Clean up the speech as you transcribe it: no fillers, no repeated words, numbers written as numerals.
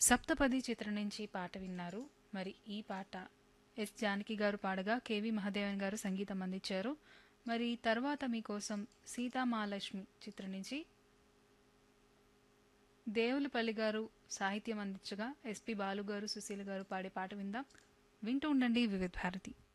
సప్తపది చిత్రం నుంచి పాట విన్నారు. మరి ఈ పాట ఎస్ జానకి గారు పాడగా కేవి మహాదేవన్ గారు సంగీతం అందించారు. మరి తర్వాత మీకోసం సీతామహాలక్ష్మి చిత్రం నుంచి దేవులపల్లి గారు సాహిత్యం అందించగా ఎస్పి బాలు గారు సుశీల్ గారు పాడే పాట విందాం. వింటూ ఉండండి వివిధ భారతి.